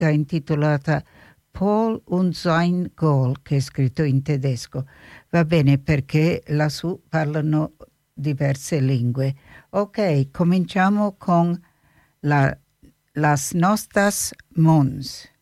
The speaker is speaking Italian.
musica intitolata Paul und sein Goal, che è scritto in tedesco. Va bene perché lassù parlano diverse lingue. Ok, cominciamo con Las Nostras Mons.